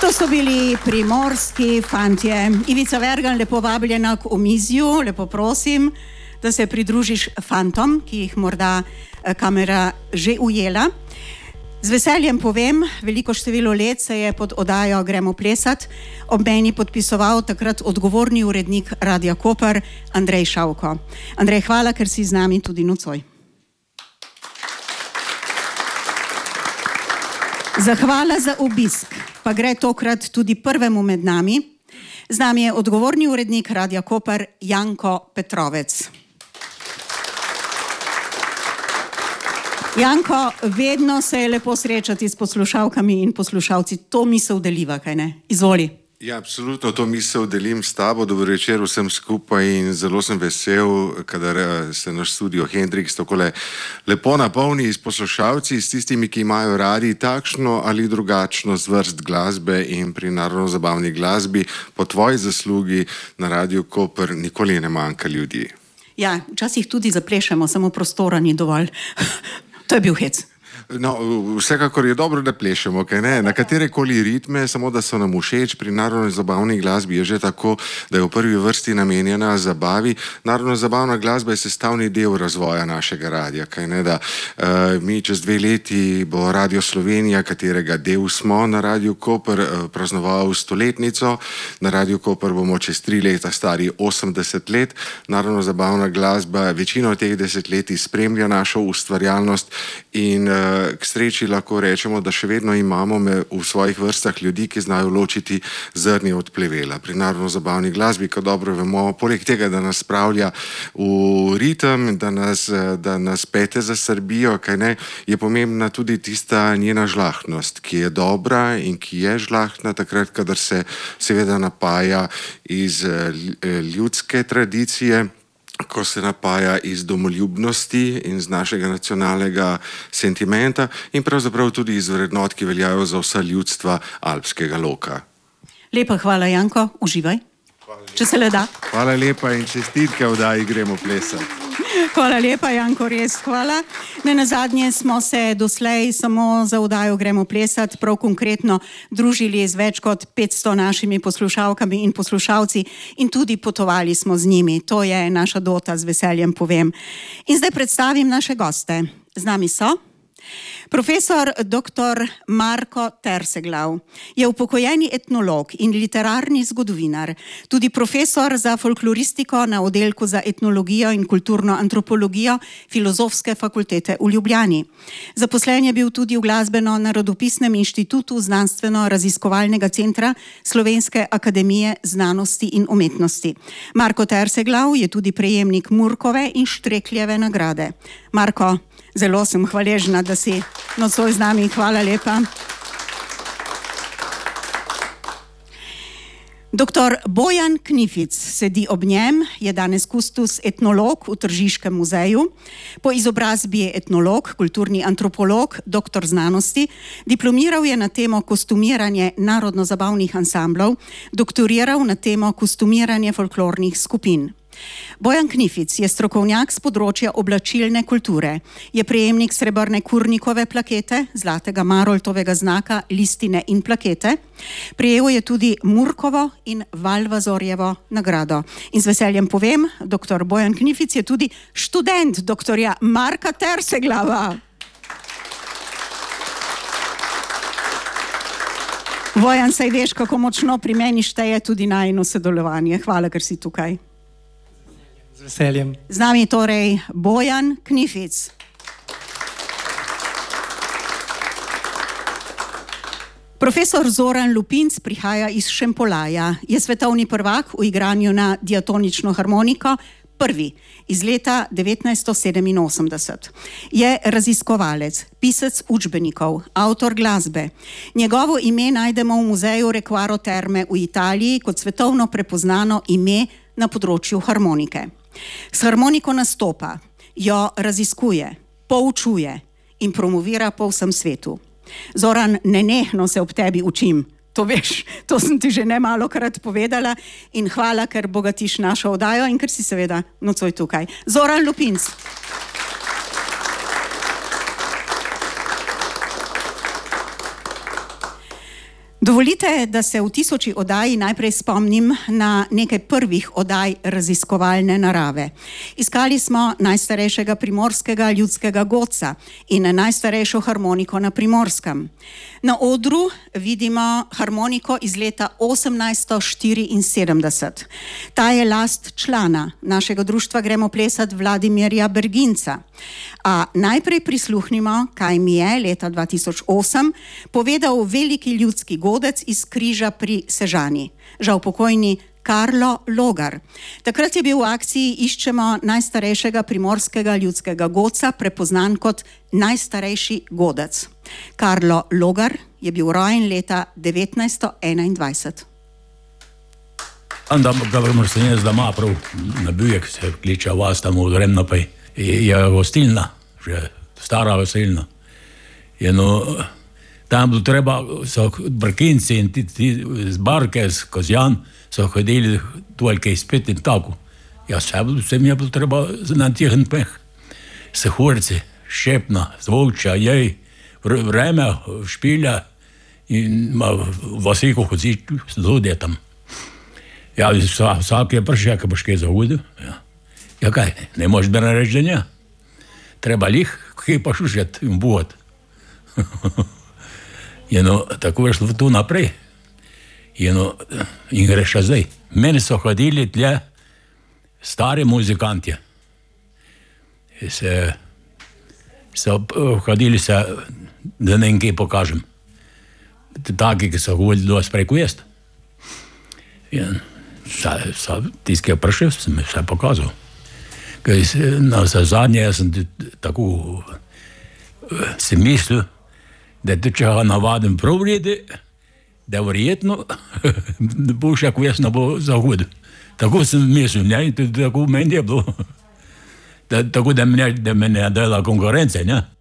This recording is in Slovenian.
To so bili primorski fantje. Ivica Vergan, lepo vabljena k omizju, lepo prosim, da se pridružiš fantom, ki jih morda kamera že ujela. Z veseljem povem, veliko število let se je pod oddajo Gremo plesat ob meni podpisoval takrat odgovorni urednik Radia Koper Andrej Šavko. Andrej, hvala, ker si z nami tudi nocoj. Zahvala za obisk pa gre tokrat tudi prvemu med nami. Z nami je odgovorni urednik Radia Koper Janko Petrovec. Janko, vedno se je lepo srečati s poslušalkami in poslušalci. To misel deliva, kaj ne? Izvoli. Ja, absolutno to misel delim s tabo. Dobro večer vsem skupaj in zelo sem vesel, kadar se naš studio Hendrix takole lepo napolni s poslušalci, s tistimi, ki imajo radi takšno ali drugačno zvrst glasbe in pri narodno-zabavni glasbi po tvoji zaslugi na Radiu Koper nikoli ne manjka ljudi. Ja, včasih tudi zaplešemo, samo prostora ni dovolj. To je bil hec. No, vsekakor je dobro, da plešemo, kaj ne? Na katerekoli ritme, samo da so nam všeč. Pri narodno-zabavni glasbi je že tako, da je v prvi vrsti namenjena zabavi. Narodno-zabavna glasba je sestavni del razvoja našega radia, kaj ne? Da mi čez 2 leti bo Radio Slovenija, katerega del smo na Radiu Koper, praznoval stoletnico. Na Radiu Koper bomo čez 3 leta stari 80 let. Narodno-zabavna glasba večino teh desetletij spremlja našo ustvarjalnost in k sreči lahko rečemo, da še vedno imamo v svojih vrstah ljudi, ki znajo ločiti zrnje od plevela. Pri narodno-zabavni glasbi, kot dobro vemo, poleg tega, da nas spravlja v ritem, da nas pete zasrbijo, kaj ne, je pomembna tudi tista njena žlahtnost, ki je dobra in ki je žlahtna takrat, kadar se seveda napaja iz ljudske tradicije, ko se napaja iz domoljubnosti in z našega nacionalnega sentimenta in pravzaprav tudi iz vrednot, ki veljajo za vsa ljudstva alpskega loka. Lepa hvala, Janko. Uživaj. Če se le da. Hvala lepa in čestitke oddaji Gremo plesat. Hvala lepa, Janko, res hvala. Nenazadnje smo se doslej samo za oddajo Gremo plesat prav konkretno družili z več kot 500 našimi poslušalkami in poslušalci in tudi potovali smo z njimi. To je naša dota, z veseljem povem. In zdaj predstavim naše goste. Z nami so profesor dr. Marko Terseglav. Je upokojeni etnolog in literarni zgodovinar, tudi profesor za folkloristiko na oddelku za etnologijo in kulturno antropologijo Filozofske fakultete v Ljubljani. Zaposlen je bil tudi v Glasbeno-narodopisnem inštitutu Znanstveno-raziskovalnega centra Slovenske akademije znanosti in umetnosti. Marko Terseglav je tudi prejemnik Murkove in Štrekljeve nagrade. Marko, zelo sem hvaležna, da si nocoj z nami. Hvala lepa. Dr. Bojan Knific sedi ob njem, je danes kustus etnolog v Tržiškem muzeju. Po izobrazbi je etnolog, kulturni antropolog, doktor znanosti. Diplomiral je na temo kostumiranje narodno-zabavnih ansamblov, doktoriral na temo kostumiranje folklornih skupin. Bojan Knific je strokovnjak z področja oblačilne kulture. Je prejemnik srebrne Kurnikove plakete, zlatega Maroltovega znaka, listine in plakete. Prejel je tudi Murkovo in Valvazorjevo nagrado. In z veseljem povem, dr. Bojan Knific je tudi študent doktorja Marka Terseglava. Bojan, saj veš, kako močno pri meni šteje tudi najino sodelovanje. Hvala, ker si tukaj. Z veseljem. Z nami torej Bojan Knific. Profesor Zoran Lupinc prihaja iz Šempolaja. Je svetovni prvak v igranju na diatonično harmoniko, prvi iz leta 1987. Je raziskovalec, pisec učbenikov, avtor glasbe. Njegovo ime najdemo v muzeju Requaro Terme v Italiji kot svetovno prepoznano ime na področju harmonike. S harmoniko nastopa, jo raziskuje, poučuje in promovira po vsem svetu. Zoran, nenehno se ob tebi učim. To veš, to sem ti že nemalokrat povedala in hvala, ker bogatiš našo oddajo in ker si seveda nocoj tukaj. Zoran Lupinc. Dovolite, da se v tisoči oddaji najprej spomnim na nekaj prvih oddaj raziskovalne narave. Iskali smo najstarejšega primorskega ljudskega godca in najstarejšo harmoniko na Primorskem. Na odru vidimo harmoniko iz leta 1874. Ta je last člana našega društva Gremo plesat Vladimirja Berginca. A najprej prisluhnimo, kaj mi je leta 2008 povedal veliki ljudski godec iz Križa pri Sežani, žal pokojni Karlo Logar. Takrat je bil v akciji Iščemo najstarejšega primorskega ljudskega godca, prepoznan kot najstarejši godec. Karlo Logar je bil rojen leta 1921. Da bomo se ne zdama prav na Bujek, se kliče vas tam v Remnapej. Je gostilna, že stara gostilna. Tam bilo treba, so brkinci in ti z barke, z Kozjan, so hodili toliko izpet in tako. Vse mi je bilo treba na tihen peh. Sehurci, Šepna, Zvovča, jej, vreme, špilja in Vasiko hoci z ljudje tam. Vsak je prišel, ko boš kaj zahudil. Kaj, ne možeš da reči, da ne. Treba lih, kaj pa šušet in buvati. Tako je šlo tu naprej. In greš še zdaj. Meni so hodili tle stari muzikantje. Hodili se, da ne kaj pokažem. Taki, ki so hodili do vas preko jest. Tisti, ki je prišel, sem se pokazal. Na zadnje jaz sem tako si mislil, da če ga navadim prav vredi, da verjetno bo še ko jaz ne bo zahudil. Tako sem mislil, in tudi tako meni je bilo. Tako da me ne dela konkurence, ne?